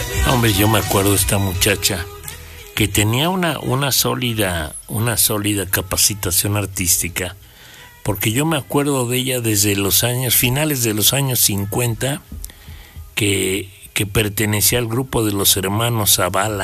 Hombre, yo me acuerdo de esta muchacha que tenía una sólida capacitación artística, porque yo me acuerdo de ella desde los finales de los años 50, que pertenecía al grupo de los hermanos Zavala.